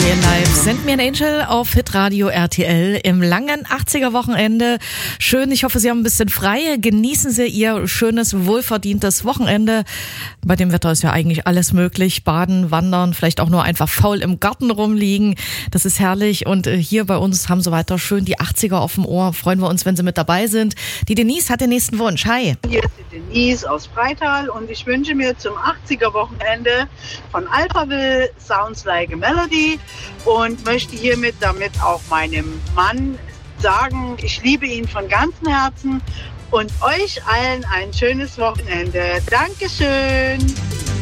Live. Send Me an Angel auf Hitradio RTL im langen 80er-Wochenende. Schön, ich hoffe, Sie haben ein bisschen frei. Genießen Sie Ihr schönes, wohlverdientes Wochenende. Bei dem Wetter ist ja eigentlich alles möglich. Baden, wandern, vielleicht auch nur einfach faul im Garten rumliegen. Das ist herrlich. Und hier bei uns haben Sie weiter schön die 80er auf dem Ohr. Freuen wir uns, wenn Sie mit dabei sind. Die Denise hat den nächsten Wunsch. Hi. Hier ist die Denise aus Freital und ich wünsche mir zum 80er-Wochenende von Alphaville Sounds Like a Melody und möchte hiermit damit auch meinem Mann sagen, ich liebe ihn von ganzem Herzen und euch allen ein schönes Wochenende. Dankeschön.